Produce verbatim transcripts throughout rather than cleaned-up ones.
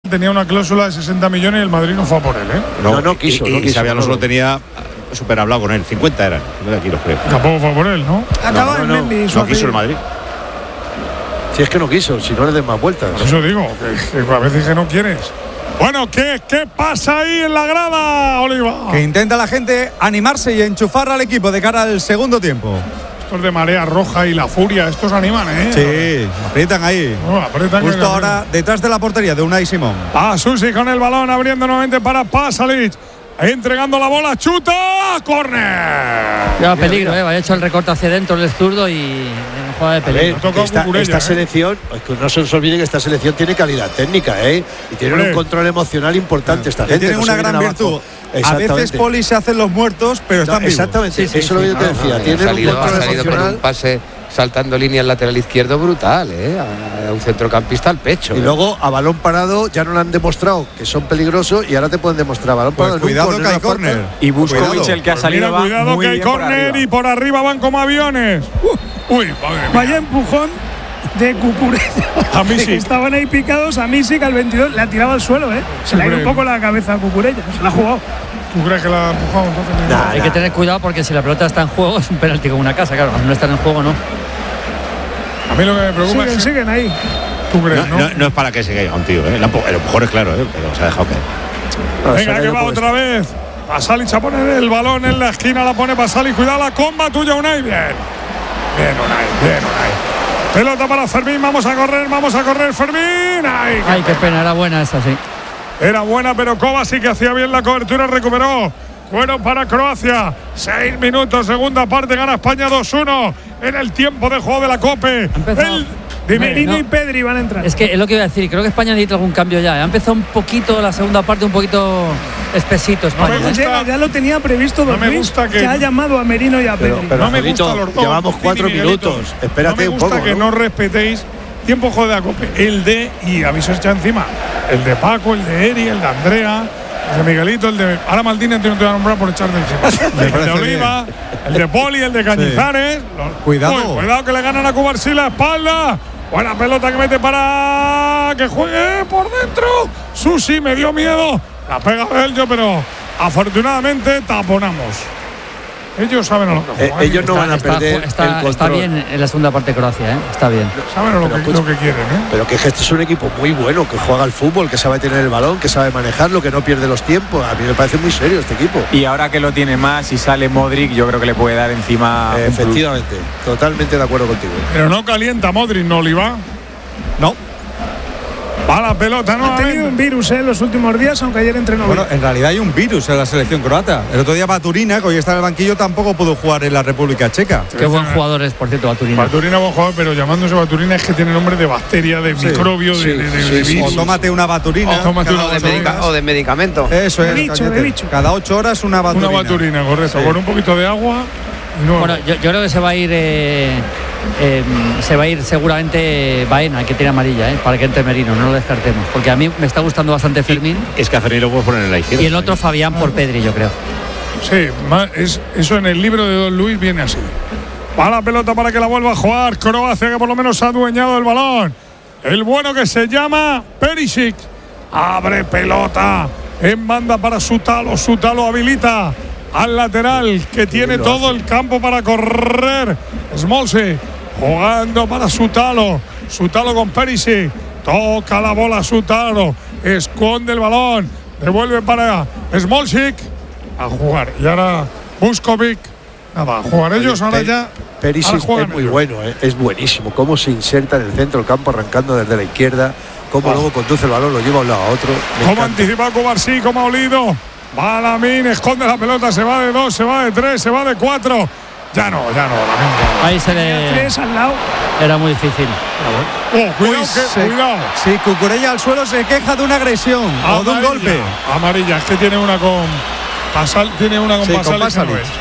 tenía una cláusula de sesenta millones y el Madrid no fue a por él, ¿eh? No, no, no quiso. Y, no y quiso, Xabi Alonso no. lo tenía súper hablado con él. cincuenta eran, no de aquí los creo. Tampoco fue por él, ¿no? Acaba no, en no, Mendy. No quiso el Madrid. Si es que no quiso, si no le den más vueltas. Por eso digo, que, que a veces que no quieres. Bueno, ¿qué, ¿qué pasa ahí en la grada, Oliva? Que intenta la gente animarse y enchufar al equipo de cara al segundo tiempo. Estos de marea roja y la furia, estos animan, ¿eh? Sí, aprietan ahí. No, aprietan Justo que- ahora detrás de la portería de Unai Simón. Ah, Susi con el balón, abriendo nuevamente para Pasalic. Entregando la bola, chuta, córner. Ya peligro, eh. Vaya hecho el recorte hacia dentro el zurdo y en jugada de A ver, peligro. Ha tocado esta, Cucurella, esta ¿eh? selección, es que no se nos olvide que esta selección tiene calidad técnica, ¿eh? Y tiene Hombre. un control emocional importante esta Que gente. tienen no se una gran vienen abajo. virtud. A veces, Exactamente. Poli, se hacen los muertos, pero No, están vivos. exactamente, Sí, sí, eso es lo que sí. yo te decía. Ha Tienen un salido, ha control salido con emocional. un pase saltando línea al lateral izquierdo brutal, ¿eh? A, a un centrocampista al pecho. Y ¿eh? luego a balón parado ya no le han demostrado que son peligrosos y ahora te pueden demostrar a balón Pues parado. en un cuidado córner, que hay una falta. córner. Y Buscovic, Cuidado. el que ha Pues salido, mira, va cuidado muy que hay bien por córner arriba. y por arriba van como aviones. Uh, uy, madre mía. Vaya empujón de Cucurella. A mí sí. Estaban ahí picados. A mí sí que al veintidós la tiraba al suelo, ¿eh? Se le ha ido un poco la cabeza a Cucurella. Se la ha jugado. ¿Tú crees que la ha empujado entonces? Nah, Hay que tener cuidado porque si la pelota está en juego es un penalti como una casa, claro. Cuando no está en juego, no. A mí lo que me preocupa Siguen, es que siguen ahí. tú crees, No, ¿no? no, no es para que se caiga un tío, ¿eh? El empu- el empujón es claro, ¿eh? Pero se ha dejado caer. Venga, que va otra vez. Pasalic a poner el balón en la esquina, la pone Pasalic. Cuidado la comba tuya, Unai. Bien. Bien, Unai, bien, Unai. Pelota para Fermín, vamos a correr, vamos a correr, Fermín. Ay, Ay, qué pena, era buena esa, sí. Era buena, pero Kovacic que hacía bien la cobertura, recuperó. Bueno para Croacia. Seis minutos, segunda parte, gana España dos uno en el tiempo de juego de la Cope. empezado. El, dime, Merino no. y Pedri van a entrar. Es que es lo que iba a decir, creo que España necesita algún cambio ya. Ha empezado un poquito la segunda parte, un poquito espesito España. me ¿eh? gusta. Llega, ya lo tenía previsto No Don me Luis, gusta que- ha llamado a Merino y a Pero, Pedri. pero no me Angelito, gustan los dos. llevamos Tini, cuatro Miguelito. minutos. Espérate no me un gusta poco. que ¿no? no respetéis tiempo juego de la Cope. El de, y aviso echa encima, el de Paco, el de Eri, el de Andrea, el de Miguelito, el de. Ahora Martínez te voy a nombrar por echar de encima. el de parece Oliva, el de Poli, el de Cañizares. Los- Cuidado. Uy, cuidado que le ganan a Cubarsí la espalda. Buena pelota que mete para que juegue por dentro. Susi me dio miedo. La pega Bello, pero afortunadamente taponamos. Ellos saben a lo que Eh, juegan. ellos no Está- van a está- perder está, el está control. bien en la segunda parte Croacia, ¿eh? Está bien. Saben a lo, que, lo que quieren, ¿eh? Pero que este es un equipo muy bueno, que juega al fútbol, que sabe tener el balón, que sabe manejarlo, que no pierde los tiempos. A mí me parece muy serio este equipo. Y ahora que lo tiene más y sale Modric, yo creo que le puede dar encima. Eh, un plus. efectivamente, totalmente de acuerdo contigo. Pero no calienta Modric, ¿no, Oliva? No. Va la pelota, ¿no? Ha tenido un virus ¿eh? en los últimos días, aunque ayer entrenó Bueno, bien. en realidad hay un virus en la selección croata. El otro día Baturina, que hoy está en el banquillo, tampoco pudo jugar en la República Checa. Qué buen jugador es, por cierto, Baturina. Baturina buen jugador, pero llamándose Baturina es que tiene nombre de bacteria, de microbio, de, sí, de, de- sí, de sí, virus. O tómate una Baturina. O tómate cada una O de, ocho medica- horas. o de medicamento. Eso es. De bicho, Cañete. de bicho. Cada ocho horas una Baturina. Una Baturina, correcto. Sí. Con un poquito de agua y nuevo. Bueno, yo, yo creo que se va a ir eh, eh, se va a ir seguramente Baena, que tiene amarilla, ¿eh? Para que entre Merino, no lo descartemos. Porque a mí me está gustando bastante Fermín. Es que a Fermín lo puedes poner en la izquierda. Y el otro Fabián por Pedri, yo creo. Sí, ma- es, eso en el libro de Don Luis viene así. Va la pelota para que la vuelva a jugar Croacia, que por lo menos ha adueñado el balón. El bueno que se llama Perisic. Abre pelota en banda para Sutalo. Sutalo habilita al lateral que tiene todo el campo para correr. Smolse jugando para Sutalo. Sutalo con Perisic. Toca la bola Sutalo. Esconde el balón. Devuelve para Smolcic. A jugar. Y ahora Buscovic. Nada, a jugar ellos. Ahora Per- ya. Perisic ahora juegan es muy ellos. bueno, ¿eh? Es buenísimo. Cómo se inserta en el centro del campo arrancando desde la izquierda. Cómo Oh. luego conduce el balón, lo lleva de un lado a otro. Me Cómo encanta. anticipa Cubarsí, cómo ha olido. Va Lamín, esconde la pelota, se va de dos, se va de tres, se va de cuatro. Ya no, ya no, Lamín. ya no. Ahí se le. Tres al lado. Era muy difícil. Oh, cuidado, Uy, que, se- cuidado. Sí, Cucurella al suelo se queja de una agresión o de un Amarilla. golpe. Amarilla, es que tiene una con. Pasal, tiene una con Sí, con Pasalic, Pasalic. no es, sí.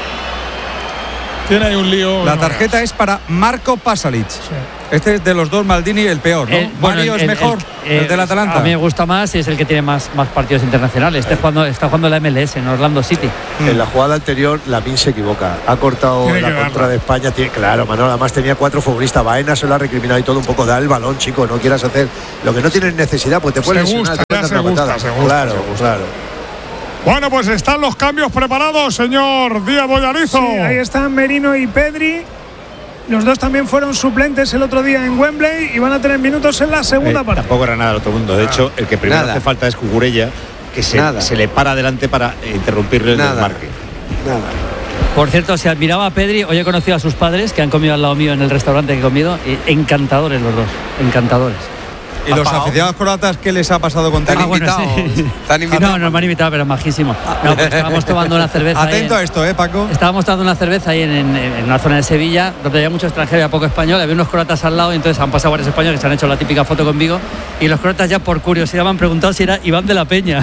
Tiene ahí un lío. La no tarjeta veas. es para Marco Pasalic. Sí. Este es de los dos Maldini el peor, ¿no? El- bueno, Mario el- es el- mejor, el- el, del Atalanta. A mí me gusta más y es el que tiene más, más partidos internacionales. Está jugando, está jugando la M L S en Orlando City. En la jugada anterior, Lamín se equivoca. Ha cortado Tiene la que contra darla. de España. Tiene, claro, Manolo, además tenía cuatro futbolistas. Baena se lo ha recriminado y todo un poco. Da el balón, chico. No quieras hacer lo que no tienes necesidad, pues te puedes Se lesionar. gusta. echar se una gusta, patada. se gusta, Claro, se gusta. claro. Bueno, pues están los cambios preparados, señor Díaz Boyarizo. Sí, ahí están Merino y Pedri. Los dos también fueron suplentes el otro día en Wembley y van a tener minutos en la segunda Eh, parte. tampoco era nada del otro mundo. De hecho, el que primero Nada. hace falta es Cucurella, que se, Nada. se le para adelante para eh, interrumpirle el Nada. desmarque. Nada. Por cierto, si admiraba a Pedri, hoy he conocido a sus padres que han comido al lado mío en el restaurante que he comido. Y encantadores los dos, encantadores. ¿Y los aficionados croatas qué les ha pasado con ¿Te han Teni? bueno, invitado? sí. ¿Te han invitado? No, no me han invitado, pero majísimo. No, pues estábamos tomando una cerveza. ahí Atento en- a esto, ¿eh, Paco? Estábamos tomando una cerveza ahí en, en- en una zona de Sevilla, donde había mucho extranjero y había poco español. Había unos croatas al lado y entonces han pasado varios españoles que se han hecho la típica foto conmigo. Y los croatas ya por curiosidad me han preguntado si era Iván de la Peña.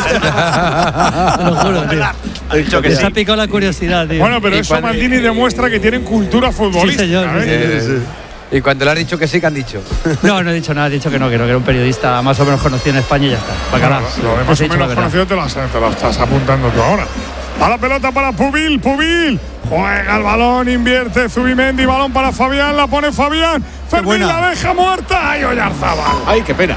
Te lo juro, tío. Ha dicho que Les sí. ha picado la curiosidad, tío. Bueno, pero Y eso cuando- Maldini demuestra que tienen cultura futbolística. Sí, señor, sí, ¿eh? Eh, Y cuando le has dicho que sí, que han dicho. No, no he dicho nada, he dicho que no, que no, que era un periodista más o menos conocido en España y ya está. Bacalá. Lo de Os más he o dicho la menos verdad. conocido te lo, te lo estás apuntando tú ahora. A la pelota para Pubil, Pubil. Juega el balón, invierte Zubimendi, balón para Fabián, la pone Fabián. Fermín buena. la deja muerta. Ay, Oyarzábal. Ay, qué pena.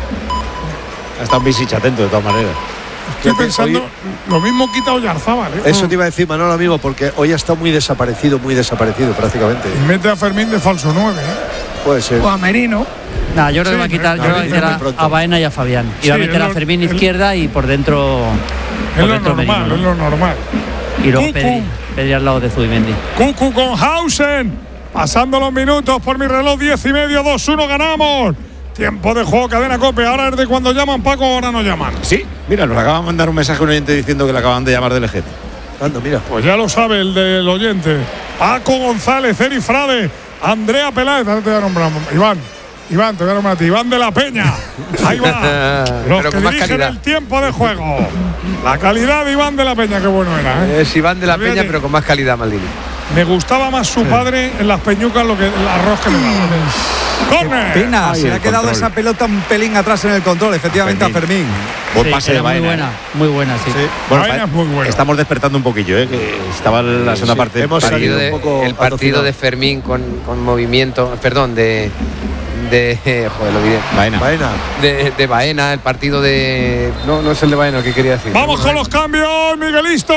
Ha estado Visic atento de todas maneras. Estoy pensando, lo mismo quita Oyarzábal, ¿eh? Eso te iba a decir, Manolo, amigo, porque hoy ha estado muy desaparecido, muy desaparecido prácticamente. Y mete a Fermín de falso nueve, ¿eh? Puede ser. O a Merino. Nah, yo creo Sí, que va a quitar, yo creo que va a muy quitar a- pronto. a Baena y a Fabián. Y Sí, va a meter es a lo- Fermín es- izquierda y por dentro. Es por lo dentro normal, Merino, es ¿no? lo normal. Y luego Cucu. Pedri, Pedri al lado de Zubimendi. Cucu con Hausen. Pasando los minutos por mi reloj, diez y medio, dos uno, ganamos. Tiempo de juego, cadena Cope. Ahora es de cuando llaman, Paco, ahora no llaman. Sí, mira, nos acaba de mandar un mensaje un oyente diciendo que le acaban de llamar del Ejete. Anda, mira. Pues ya lo sabe el del oyente. Paco González, Eri Frade, Andrea Peláez. Ahora te voy a nombrar, Iván. Iván, te voy a nombrar a ti. Iván de la Peña. Ahí va. Los Pero que con más dirigen calidad. el tiempo de juego. La calidad de Iván de la Peña, qué bueno era, ¿eh? Es Iván de la Fíjate, Peña, pero con más calidad, Maldini. Me gustaba más su padre en las peñucas lo que el arroz que le daba. ¡Corner! Pena, Ay, se le el ha quedado control. esa pelota un pelín atrás en el control, efectivamente a Fermín. Buen Sí, pase de era muy Baena. buena, muy buena, sí. Bueno, Baena pa- es muy bueno. Estamos despertando un poquillo, ¿eh? Que estaba en la segunda sí, parte. hemos El parido. salido partido, un de, poco el partido atocinado. de Fermín con, con movimiento, perdón, de. de joder, lo diré. Baena. Baena. De, de Baena, el partido de. No, no es el de Baena el que quería decir. Vamos con los cambios, Miguelisto.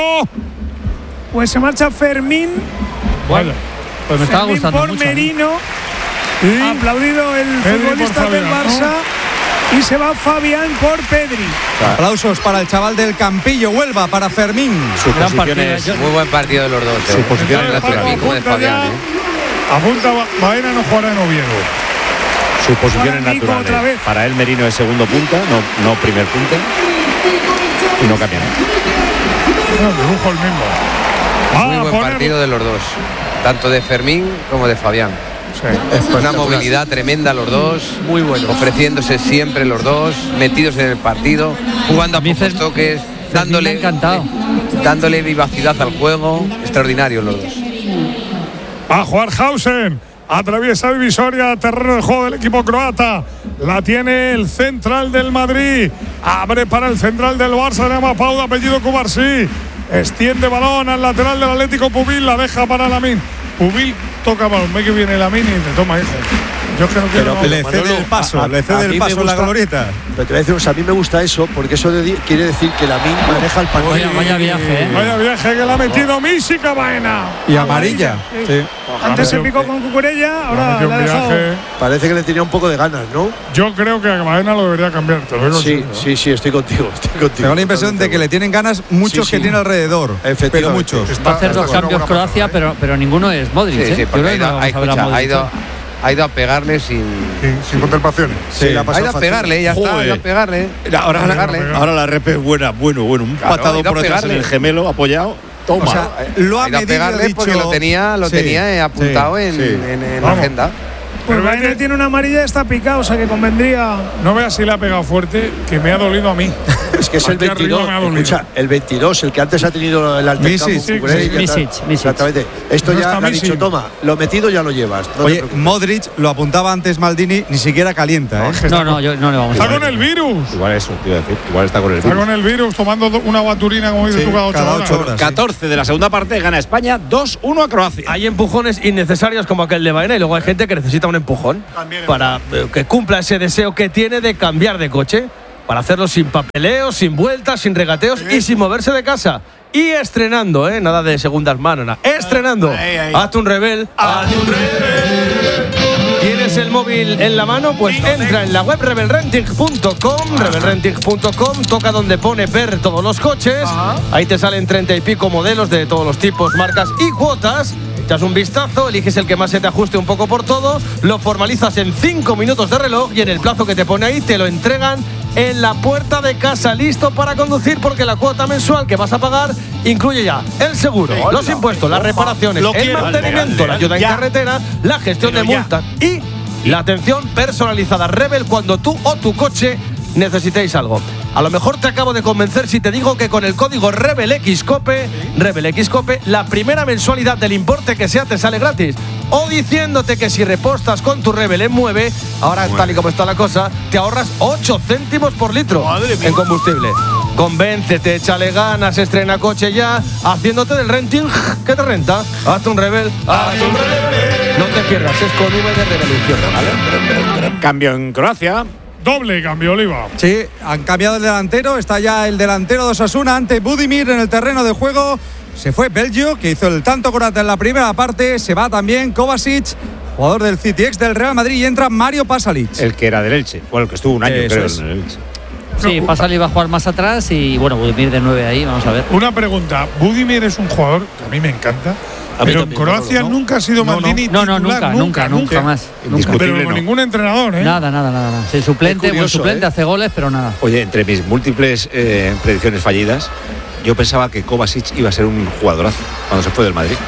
Pues se marcha Fermín. Vaya. Pues me estaba Fermín gustando por mucho. ¿eh? Merino. Y Aplaudido el Pedri por futbolista del Fabián, Barça. Y se va Fabián por Pedri. Aplausos para el chaval del Campillo, Huelva, para Fermín. Sus Gran partido, posiciones. yo- Muy buen partido de los dos. Sus eh. posiciones Tanto de naturales. Fermín como de Apunta Fabián. ya. eh. Apunta, Ba- Baena no jugará en Oviedo. Sus posiciones Ahora Nico naturales. otra vez. Para él Merino es segundo punta, no, no primer punta. Y no cambian. No, dibujo el mismo. Va Muy a buen poner- partido de los dos. Tanto de Fermín como de Fabián. Sí. Una movilidad tremenda los dos. Muy bueno. Ofreciéndose siempre los dos. Metidos en el partido. Jugando a A mí pocos Fer- toques. Fermín Dándole, me ha encantado. dándole vivacidad al juego. Extraordinarios los dos. Va a jugar Hausen. Atraviesa divisoria, terreno de juego del equipo croata. La tiene el central del Madrid. Abre para el central del Barça. Se llama Pau, de apellido Cubarsí. Extiende balón al lateral del Atlético Pubil. La deja para Lamín. Pubil toca balón. Ve que viene Lamín y te toma, hijo. Yo es que no quiero. Pero Le cede el paso, a- le a cede mí el me paso en la gusta- glorieta. Pero te voy a decir, o sea, a mí me gusta eso, porque eso de- quiere decir que Lamín maneja el partido. Vaya, vaya viaje, ¿eh? Vaya viaje que le ha metido Mísica Baena. Y amarilla. Sí. Antes se picó con Cucurella, ahora Metió le ha un dejado. viaje. Parece que le tenía un poco de ganas, ¿no? Yo creo que a Baena lo debería cambiar. Te lo digo en Sí, serio. sí, sí, estoy contigo. Estoy contigo. Tengo la impresión de que le tienen ganas muchos Sí, sí. que tiene alrededor. Pero Efectivamente. muchos. Está- Va a hacer está dos con una cambios buena Croacia, pasada, ¿eh? pero, pero ninguno es Modric, Sí, ¿eh? sí, Yo porque creo ha que ido, no vamos ha, a ver a escucha, ha Modric, ido, ¿eh? ha ido a pegarle sin. Sin, sin contemplaciones. Sí, la ha Ha pasado ido a fácil. pegarle, ya está, ha ido a pegarle. Ahora, A pegarle. ahora la rep es buena, bueno, bueno. Un Claro, patado ha ido a por detrás en pegarle. el gemelo apoyado. Toma. O sea, lo ha Ha ido a medido y ha pegarle dicho- porque lo tenía, lo Sí, tenía eh, apuntado sí, en, sí. en- en la Vamos. agenda. Pues Pero Baena vete- tiene una amarilla y está picado, o sea que convendría. No veas si le ha pegado fuerte, que me ha dolido a mí. Es que es el Aquí arriba veintidós. me ha dolido. Escucha, el veintidós, el que antes ha tenido el altercado Misic, con sí, Cucurella sí, y ya está. Misic, Misic. Exactamente. Esto No ya está le ha Misic. dicho, toma, lo metido ya lo llevas. No te Oye, preocupes. Modric, lo apuntaba antes Maldini, ni siquiera calienta, ¿eh? No, no, yo no le vamos a Está ver. con el virus. Igual eso, te iba a decir. Igual está con el Está virus. con el virus tomando do- una baturina, como dices Sí, tú, cada ocho cada horas. ocho horas. sí. catorce de la segunda parte, gana España dos uno a Croacia. Hay empujones innecesarios como aquel de Baena y luego hay gente que necesita un empujón para eh, que cumpla ese deseo que tiene de cambiar de coche. para hacerlo sin papeleos, sin vueltas, sin regateos y sin moverse de casa. Y estrenando, ¿eh? Nada de segundas manos, nada. Estrenando. Hazte un rebel. Hazte un rebel. ¿Tienes el móvil en la mano? Pues entra en la web rebel renting punto com, rebel renting punto com, toca donde pone ver todos los coches. Ahí te salen treinta y pico modelos de todos los tipos, marcas y cuotas. Echas un vistazo, eliges el que más se te ajuste un poco por todo, lo formalizas en cinco minutos de reloj y en el plazo que te pone ahí te lo entregan en la puerta de casa, listo para conducir, porque la cuota mensual que vas a pagar incluye ya el seguro, los impuestos, las reparaciones, el mantenimiento, la ayuda en carretera, la gestión de multas y la atención personalizada. Rebel cuando tú o tu coche necesitéis algo. A lo mejor te acabo de convencer si te digo que con el código RebelXCOPE, RebelXCOPE, la primera mensualidad del importe que sea te sale gratis. O diciéndote que si repostas con tu Rebel en Mueve, ahora Mueve. Tal y como está la cosa, te ahorras ocho céntimos por litro en combustible. Convéncete, échale ganas, estrena coche ya, haciéndote del renting que te renta. Hazte un Rebel, hazte un Rebel. No te pierdas, es con V de Revolución, ¿vale? Cambio en Croacia. Doble cambio, Oliva. Sí, han cambiado el delantero. Está ya el delantero de Osasuna ante Budimir en el terreno de juego. Se fue Belgio, que hizo el tanto croata en la primera parte. Se va también Kovacic, jugador del City, ex del Real Madrid. Y entra Mario Pasalic. El que era del Elche. Bueno, el que estuvo un año, Eso creo, es. en el Elche. Sí, Pasalic va a jugar más atrás y, bueno, Budimir de nueve ahí. Vamos a ver. Una pregunta. Budimir es un jugador que a mí me encanta. Pero en Croacia no, no. nunca ha sido no, Maldini no, no, titular, nunca, nunca, nunca, nunca más. Nunca. Pero con no. ningún entrenador, ¿eh? Nada, nada, nada. nada. Sí, suplente, curioso, buen suplente, ¿eh? Hace goles, pero nada. Oye, entre mis múltiples eh, predicciones fallidas, yo pensaba que Kovacic iba a ser un jugadorazo cuando se fue del Madrid.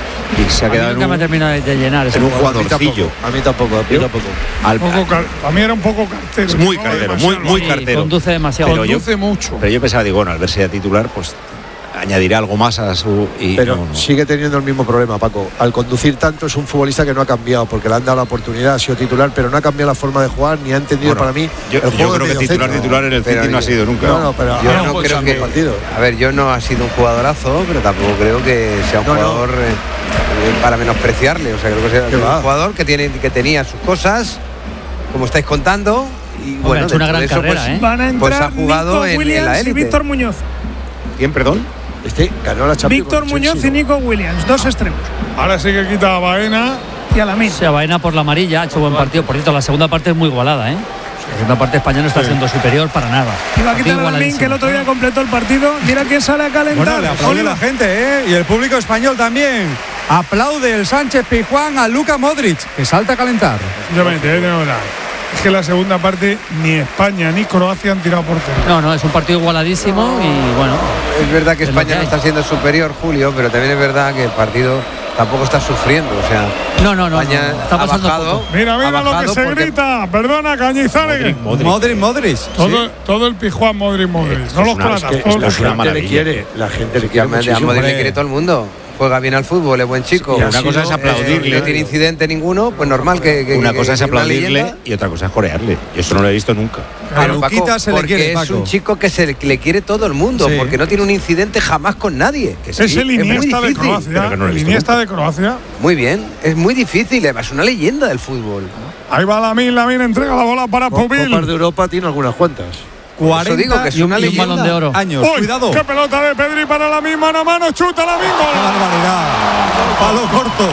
Y se ha a quedado mí nunca en un, me ha terminado de llenar en un jugadorcillo. A mí tampoco, a mí tampoco. Al, a mí era un poco cartero. Es muy cartero, muy, muy sí, cartero. Conduce demasiado. Pero conduce yo, mucho. Pero yo pensaba, digo, bueno, al verse ya titular, pues añadirá algo más a su... Y pero no, no. sigue teniendo el mismo problema, Paco. Al conducir tanto es un futbolista que no ha cambiado, porque le han dado la oportunidad, ha sido titular, pero no ha cambiado la forma de jugar, ni ha entendido bueno, para mí yo, el juego yo creo que titular centro. titular en el City no ha sido nunca. No, no, pero yo no, no pues creo que... partido. A ver, yo no ha sido un jugadorazo, pero tampoco creo que sea un no, jugador no. Eh, para menospreciarle. O sea, creo que sea un va? jugador que, tiene, que tenía sus cosas, como estáis contando, y Hombre, bueno, ha hecho una gran eso, carrera, pues, ¿eh? Van a entrar pues ha jugado Nico en, Williams en la y élite. Víctor Muñoz. ¿Quién, perdón? Este ganó la Champions. Víctor Muñoz Chelsea, y Nico Williams, dos extremos. Ahora sí que quita a Baena. Y a Lamine. O sea, Baena por la amarilla, ha hecho buen partido. Por cierto, la segunda parte es muy igualada, ¿eh? La segunda parte española no está sí. siendo superior para nada. Y va a quitar a Lamine, que el otro día completó el partido. Mira quién sale a calentar. Bueno, le aplaude la gente, ¿eh? Y el público español también. Aplaude el Sánchez Pizjuán a Luka Modric, que salta a calentar. Simplemente, ¿eh? No, no. Es que la segunda parte ni España ni Croacia han tirado por portería. No, no, es un partido igualadísimo y bueno. Es verdad que es España que no está siendo superior, Julio, pero también es verdad que el partido tampoco está sufriendo. O sea, no, no, no, España no, no. Está pasando ha bajado. poco. Mira, mira lo que se porque... grita. Perdona, Cañizares. Modric, Modric, Modric. Todo, sí. todo el Pizjuán, Modric, Modric. Eh, no los una, platas. es que, todos es la una gente le quiere, la gente le quiere a muchísimo. Modric le quiere todo el mundo. Juega bien al fútbol, es buen chico. Sí, una cosa es aplaudirle. Eh, no tiene incidente ninguno, pues normal que. que una cosa que, es que aplaudirle y otra cosa es corearle. Yo eso no lo he visto nunca. A Luquita se le porque quiere, es Paco. un chico que se le, le quiere todo el mundo, Sí. porque no tiene un incidente jamás con nadie. Es el Iniesta de Croacia. Que no el Iniesta de Croacia. Muy bien, es muy difícil, es una leyenda del fútbol. Ahí va Lamine, Lamine entrega la bola para Pubil. Copas de Europa tiene algunas cuantas. cuarenta Eso digo que es y un, una y un leyenda. balón de oro. Años, Uy, cuidado. qué pelota de Pedri para Lamine, mano a mano, chuta Lamine. ¡Qué barbaridad! Palo corto.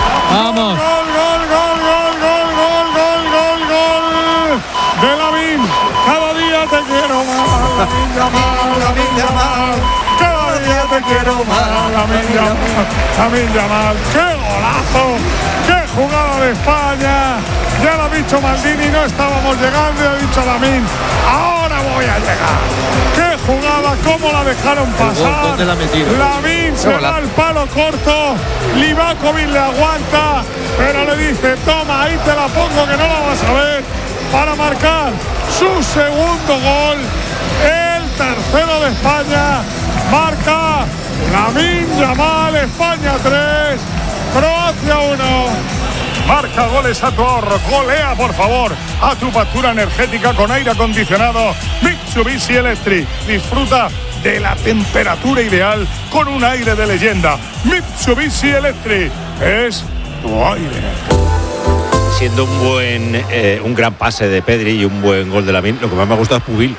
Vamos. Gol, gol, gol, gol, gol, gol, gol, gol, gol de Lamine. Cada día te quiero más, Lamine Yamal, Lamine Yamal. Cada día te quiero más, Lamine Yamal, Lamine Yamal. ¡Qué golazo! ¡Qué jugada de España! Ya lo ha dicho Maldini, no estábamos llegando y ha dicho Lamine, ahora voy a llegar. ¡Qué jugada! ¿Cómo la dejaron pasar? ¿Dónde la metieron? Lamine se va al palo corto, Livakovic le aguanta, pero le dice, toma, ahí te la pongo que no la vas a ver, para marcar su segundo gol, el tercero de España. Marca Lamine Yamal, España tres, Croacia uno. Marca goles a tu ahorro, golea por favor a tu factura energética con aire acondicionado Mitsubishi Electric. Disfruta de la temperatura ideal con un aire de leyenda. Mitsubishi Electric es tu aire. Siendo un buen, eh, un gran pase de Pedri y un buen gol de Lamine, lo que más me ha gustado es Pubil.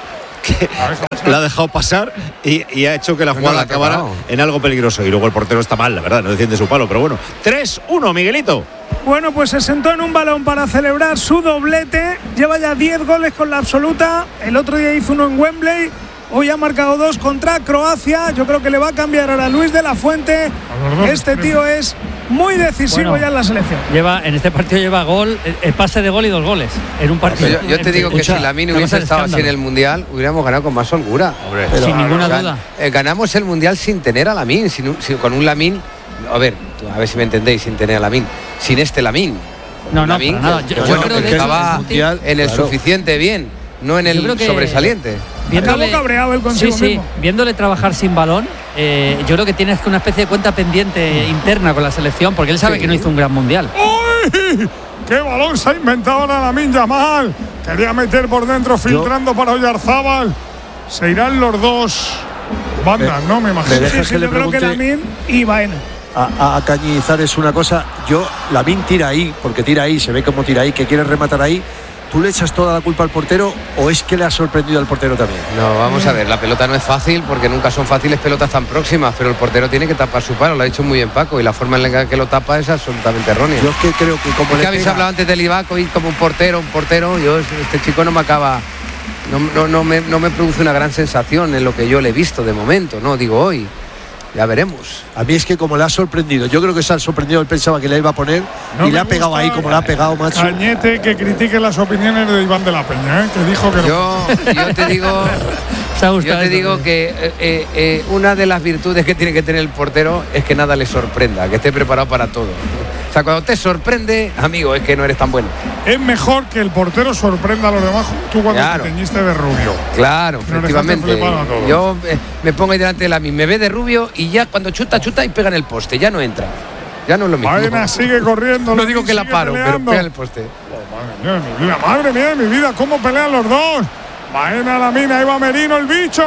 que la ha dejado pasar y, y ha hecho que la jugada no, acabara tocado. en algo peligroso. Y luego el portero está mal, la verdad, no defiende su palo, pero bueno. tres uno, Miguelito. Bueno, pues se sentó en un balón para celebrar su doblete. Lleva ya diez goles con la absoluta. El otro día hizo uno en Wembley. Hoy ha marcado dos contra Croacia. Yo creo que le va a cambiar ahora a Luis de la Fuente. Este tío es muy decisivo Bueno, ya en la selección. Lleva, en este partido lleva gol, el pase de gol y dos goles en un partido. Yo, yo te digo que si Lamine hubiese estado así en el Mundial, hubiéramos ganado con más holgura. Pero, sin ninguna o sea, duda. Eh, ganamos el Mundial sin tener a Lamine, sin, un- sin- con un Lamine. A ver, a ver si me entendéis, sin tener a Lamine. Sin este Lamine. No, no, Lamine, para nada. que- Yo- que yo bueno, creo que que estaba el Mundial, en el claro. suficiente bien, no en Yo el creo que- sobresaliente. Viéndole, Acabó cabreado él consigo sí, sí, mismo. viéndole trabajar sin balón, eh, yo creo que tienes una especie de cuenta pendiente interna con la selección, porque él sabe Sí. que no hizo un gran mundial. ¡Uy! ¡Qué balón se ha inventado ahora Lamine Yamal! Quería meter por dentro, filtrando para Oyarzábal. Se irán los dos bandas, ¿no? Me imagino. me dejas Sí, sí, que le yo creo que pregunte- Lamine y Baena. A, a, a Cañizar es una cosa. Yo, Lamine tira ahí, porque tira ahí, se ve como tira ahí, que quiere rematar ahí. ¿Tú le echas toda la culpa al portero o es que le ha sorprendido al portero también? No, vamos a ver, la pelota no es fácil porque nunca son fáciles pelotas tan próximas, pero el portero tiene que tapar su palo, lo ha dicho muy bien Paco, y la forma en la que lo tapa es absolutamente errónea. Yo es que creo que como Es le que habéis pega- hablado antes del Livakovic como un portero, un portero, yo este chico no me acaba, no, no, no, me, no me produce una gran sensación en lo que yo le he visto de momento, no digo hoy, ya veremos. A mí es que como le ha sorprendido, yo creo que se ha sorprendido, él pensaba que le iba a poner No y me le ha pegado gusta ahí como le ha pegado, macho. Cañete que critique las opiniones de Iván de la Peña, ¿eh? Que dijo que no. Yo, yo te digo, Se ha gustado yo te eso, digo ¿no? que eh, eh, eh, una de las virtudes que tiene que tener el portero es que nada le sorprenda, que esté preparado para todo. O sea, cuando te sorprende, amigo, es que no eres tan bueno. Es mejor que el portero sorprenda a los demás. Tú cuando Claro. te teñiste de rubio. Claro, Nos efectivamente. dejaste flipado a todos. Yo eh, me pongo ahí delante de la me ve de rubio y ya cuando chuta, chuta y pega en el poste, ya no entra. Ya no es lo mismo. Baena sigue corriendo. No digo que la sigue paro, pero peleando. pega en el poste. Oh, madre mía de mi vida, madre mía de mi vida, cómo pelean los dos. Baena la mina, ahí va Merino, el bicho.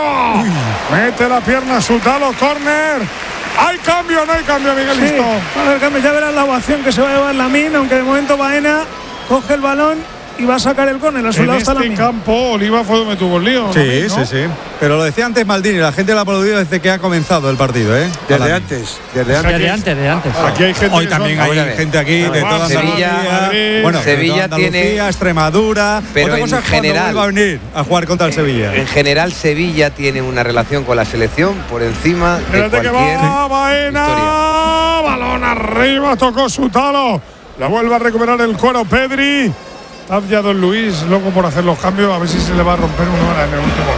Mete la pierna a su talo, córner. ¿Hay cambio o no hay cambio, Sí, Miguelito? va a haber cambio. Ya verás la ovación que se va a llevar Lamine, aunque de momento Baena coge el balón y va a sacar el córner. A su En lado está este Lamine. campo, Oliva fue donde tuvo el lío. Sí, Lamine, ¿no? sí, sí. Pero lo decía antes Maldini, la gente lo ha aplaudido desde que ha comenzado el partido, ¿eh? Desde Lamine. antes, desde sea, antes. Desde antes, desde antes. Aquí hay gente Hoy que también son- hay a ver, gente aquí de Ah, toda Sevilla, Andalucía. Madrid. Bueno, de Sevilla toda Andalucía, tiene- Extremadura. pero Otra en cosa es cuando general- vuelva a venir a jugar contra el Sevilla. En general, Sevilla tiene una relación con la selección por encima de Espérate que cualquier va Baena. historia. Balón arriba, tocó su talo. La vuelve a recuperar el cuero Pedri. Está ya Don Luis, loco por hacer los cambios. A ver si se le va a romper una hora en el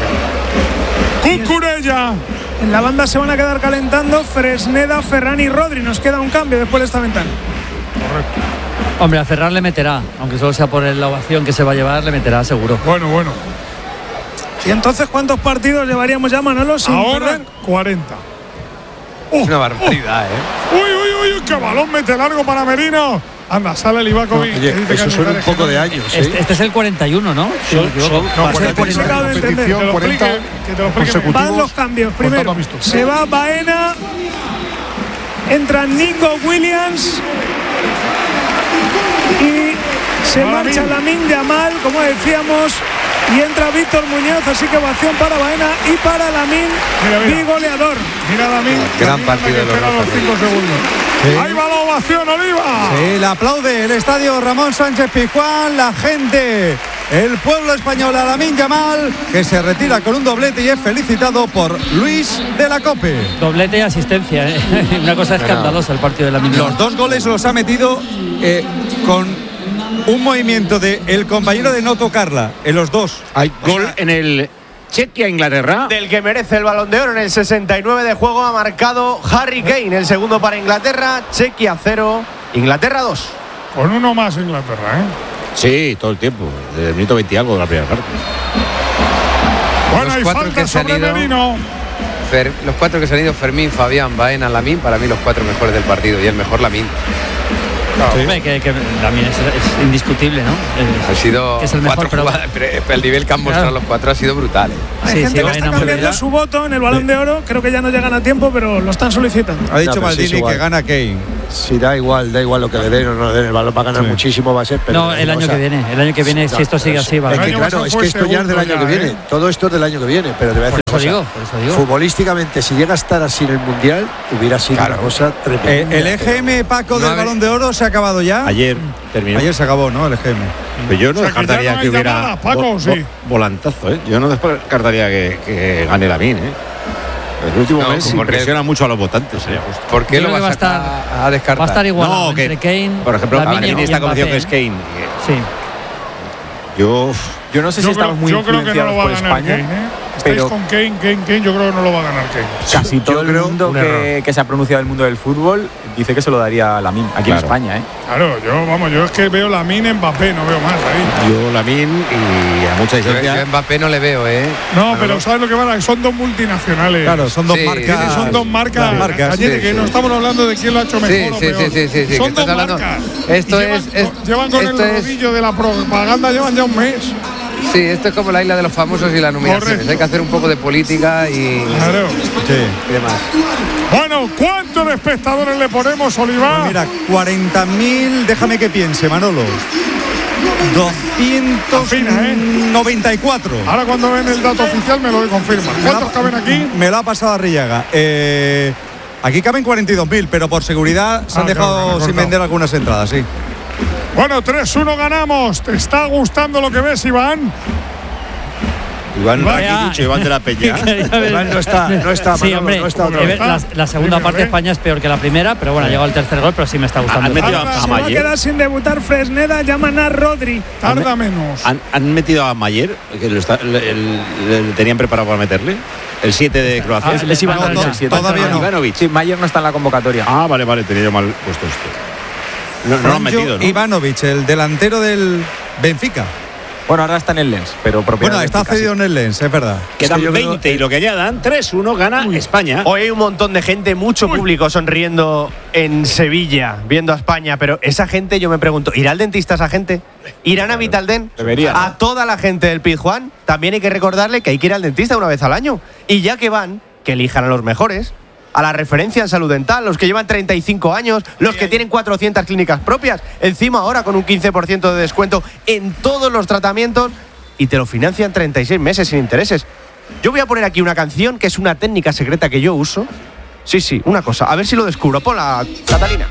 último minuto. Cucurella. En la banda se van a quedar calentando Fresneda, Ferran y Rodri. Nos queda un cambio después de esta ventana. Hombre, a Ferran le meterá, aunque solo sea por la ovación que se va a llevar, le meterá seguro. Bueno, bueno. ¿Y entonces cuántos partidos llevaríamos ya, Manolo? Sin Ahora perder? cuarenta. Es una barbaridad, ¿eh? Uy, uy, uy, qué balón mete largo para Merino. Anda, sale el Livakovic. Oye, que dice eso que suena un Cañizares poco que de no. años, Este, ¿eh? este es el cuarenta y uno, ¿no? Si no me equivoco. No, Va a ser cuarenta y uno, complicado de entender. competición, Que lo cuarenta explique, que te lo explique Van consecutivos, los cambios. por tanto Primero, amistosos. se va Baena. Entra Nico Williams. Y se Va marcha Lamine. Lamine Yamal, como decíamos. Y entra Víctor Muñoz, así que ovación para Baena y para Lamine, Mira, mira. bigoleador. Mira, Lamine. Gran Lamine partido que de los espera dos los cinco segundos. Ahí va la ovación, Oliva. Sí, le aplaude el estadio Ramón Sánchez Pizjuán, la gente, el pueblo español a Lamine Yamal, que se retira con un doblete y es felicitado por Luis de la Cope. Doblete y asistencia, ¿eh? Una cosa escandalosa el partido de la Mina. Los dos goles los ha metido eh, con un movimiento de el compañero de no tocarla, en los dos. Hay gol en el Chequia-Inglaterra. Del que merece el Balón de Oro en el sesenta y nueve de juego ha marcado Harry Kane, el segundo para Inglaterra, Chequia cero, Inglaterra dos. Con uno más Inglaterra, ¿eh? Sí, todo el tiempo. Desde el minuto veinte y algo de la primera parte. Bueno, Los hay cuatro falta que se han sobre ido. Merino. Fer- los cuatro que se han ido, Fermín, Fabián, Baena, Lamine, para mí los cuatro mejores del partido y el mejor Lamine. Hombre, que, que también es, es indiscutible, ¿no? Es- Han sido que es el mejor, cuatro pero- jugadas, pero el nivel que han mostrado Claro. los cuatro ha sido brutal. ¿eh? Hay Sí, gente sí, que Baena, está hombre, cambiando ¿verdad? su voto en el Balón de Oro. Creo que ya no llegan a tiempo, pero lo están solicitando. Ha dicho pero sí es Maldini igual. que gana Kane. Si da igual, da igual lo que le den o no le den, el balón va a ganar sí. muchísimo, va a ser. Pero no, el año cosa, que viene, el año que viene, sí, si esto sigue así, va. Es que claro, es que esto ya es del año que viene, ¿eh? Todo esto es del año que viene, pero te voy a decir por eso digo, por eso digo. Futbolísticamente, si llega a estar así en el Mundial, hubiera sido claro. una cosa tremenda. Eh, el E G M, Paco, no del Balón de Oro se ha acabado ya. Ayer terminó. Ayer se acabó, ¿no? El E G M. Pero yo no o sea, descartaría que, que, que hubiera llamadas, Paco, vo sí. vo volantazo, ¿eh? Yo no descartaría que, que gane Lamine, ¿eh? El último no, mes impresiona que, mucho a los votantes. Sería justo. ¿Por qué yo lo vas va a, estar, a, a descartar? Va a estar igual no, entre Kane, por ejemplo, Lamine en esta condición que es Kane. Sí. Yo, yo no sé yo si creo, estamos muy yo creo que no lo va a ganar España, Kane, ¿eh? Estáis pero con Kane, Kane, Kane, yo creo que no lo va a ganar Kane. Casi todo el mundo que, que se ha pronunciado del mundo del fútbol dice que se lo daría a Lamine aquí claro. en España, ¿eh? Claro, yo vamos, yo es que veo Lamine, Mbappé, no veo más ahí. Yo Lamine y a mucha distancia. Yo a Mbappé no le veo, ¿eh? No, pero, pero ¿sabes lo que pasa? Son dos multinacionales. Claro, son dos sí, marcas. Son dos marcas. marcas Cañete, sí, que sí. no estamos hablando de quién lo ha hecho mejor sí, o sí, peor. Sí, sí, sí, son dos hablando, marcas. Esto llevan, es, es llevan con esto el rodillo es, de la propaganda, llevan ya un mes. Sí, esto es como la isla de los famosos y las nominaciones. Correcto. Hay que hacer un poco de política y, claro. sí. y demás. Bueno, ¿cuántos de espectadores le ponemos, Oliva? Pues mira, cuarenta mil, déjame que piense, Manolo. doscientos noventa y cuatro. ¿Eh? Ahora cuando ven el dato oficial me lo confirman. ¿Cuántos la, caben aquí? Me lo ha pasado a Rillaga. Eh, aquí caben cuarenta y dos mil, pero por seguridad se ah, han dejado claro, sin vender algunas entradas, sí. Bueno, tres uno ganamos. ¿Te está gustando lo que ves, Iván? Iván, Iván, aquí dicho, Iván de la Peña. Iván no está, no está. Sí, hombre, no está la, la segunda parte de España es peor que la primera, pero bueno, ha llegado el tercer gol, pero sí me está gustando. Han metido a, a se va a quedar sin debutar Fresneda, llaman a Rodri. Tarda han, menos. Han, han metido a Mayer, que lo está, el, el, el, tenían preparado para meterle. El siete de Croacia. Ah, es Ivanovic, no, no, el siete. Todavía no. Ivanovic. Sí, Mayer no está en la convocatoria. Ah, vale, vale, tenía yo mal puesto esto. No, no lo han metido, ¿no? Ivanovic, el delantero del Benfica. Bueno, ahora está en el Lens, pero propiedad. Bueno, está cedido en el Lens, es verdad. Quedan es que veinte creo... y lo que añadan, tres uno gana Uy. España. Hoy hay un montón de gente, mucho Uy. público sonriendo en Sevilla, viendo a España, pero esa gente, yo me pregunto, ¿irá al dentista esa gente? ¿Irán a Vitalden? Debería. A toda la gente del Pizjuán, también hay que recordarle que hay que ir al dentista una vez al año. Y ya que van, que elijan a los mejores. A la referencia en salud dental, los que llevan treinta y cinco años, los que tienen cuatrocientas clínicas propias, encima ahora con un quince por ciento de descuento en todos los tratamientos y te lo financian treinta y seis meses sin intereses. Yo voy a poner aquí una canción que es una técnica secreta que yo uso. Sí, sí, una cosa, a ver si lo descubro. Ponla, Catalina.